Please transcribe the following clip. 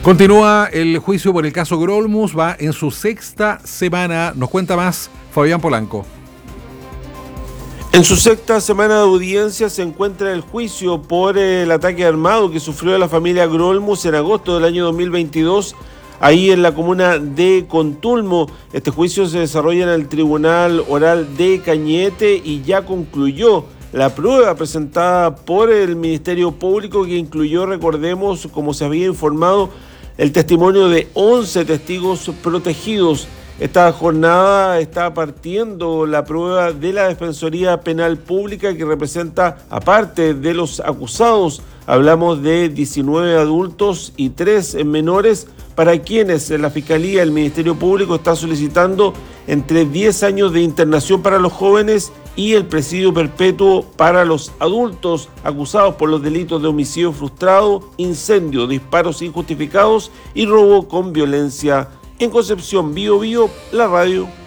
Continúa el juicio por el caso Grolmus, va en su sexta semana. Nos cuenta más Fabián Polanco. En su sexta semana de audiencia se encuentra el juicio por el ataque armado que sufrió la familia Grolmus en agosto del año 2022, ahí en la comuna de Contulmo. Este juicio se desarrolla en el Tribunal Oral de Cañete y ya concluyó la prueba presentada por el Ministerio Público, que incluyó, recordemos, como se había informado, el testimonio de 11 testigos protegidos. Esta jornada está partiendo la prueba de la Defensoría Penal Pública, que representa, aparte de los acusados, hablamos de 19 adultos y 3 menores, para quienes la Fiscalía y el Ministerio Público está solicitando entre 10 años de internación para los jóvenes y el presidio perpetuo para los adultos acusados por los delitos de homicidio frustrado, incendio, disparos injustificados y robo con violencia. En Concepción, Bío Bío, la radio.